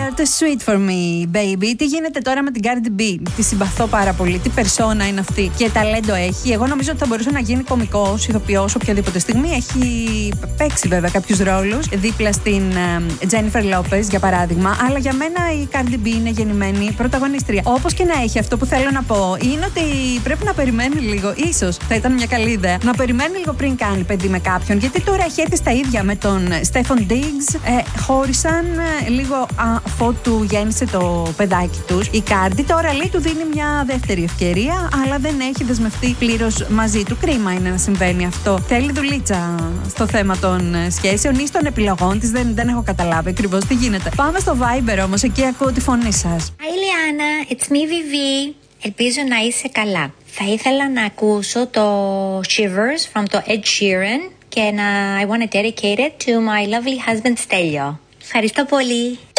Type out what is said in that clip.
το Sweet for me, baby. Τι γίνεται τώρα με την Cardi B? Τη συμπαθώ πάρα πολύ. Τι περσόνα είναι αυτή και ταλέντο έχει. Εγώ νομίζω ότι θα μπορούσε να γίνει κωμικός, ηθοποιός οποιαδήποτε στιγμή. Έχει παίξει βέβαια κάποιους ρόλους δίπλα στην Jennifer Lopez για παράδειγμα. Αλλά για μένα η Cardi B είναι γεννημένη πρωταγωνίστρια. Όπως και να έχει, αυτό που θέλω να πω είναι ότι πρέπει να περιμένει λίγο. Ίσως θα ήταν μια καλή ιδέα να περιμένει λίγο πριν κάνει παιδί με κάποιον. Γιατί τώρα έχει έρθει στα ίδια με τον Stefan Diggs. Χώρισαν λίγο αφότου γέννησε το παιδάκι τους. Η Cardi τώρα λέει του δίνει μια δεύτερη ευκαιρία, αλλά δεν έχει δεσμευτεί πλήρως μαζί του. Κρίμα είναι να συμβαίνει αυτό. Θέλει δουλίτσα στο θέμα των σχέσεων ή των επιλογών της. Δεν έχω καταλάβει ακριβώς τι γίνεται. Πάμε στο Viber όμως, εκεί ακούω τη φωνή σας. Hi Liana, it's me Vivi. Ελπίζω να είσαι καλά. Θα ήθελα να ακούσω το Shivers from το Ed Sheeran και I want to dedicate it to my lovely husband Stelio. Ευχαριστώ πολύ.